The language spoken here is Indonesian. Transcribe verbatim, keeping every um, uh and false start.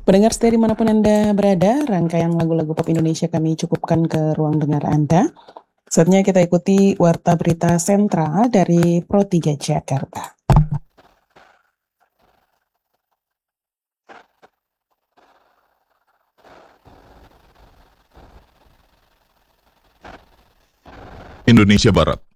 Pendengar setia dimanapun Anda berada, rangkaian lagu-lagu pop Indonesia kami cukupkan ke ruang dengar Anda. Saatnya kita ikuti Warta Berita Sentra dari Pro tiga Jakarta. Indonesia Barat.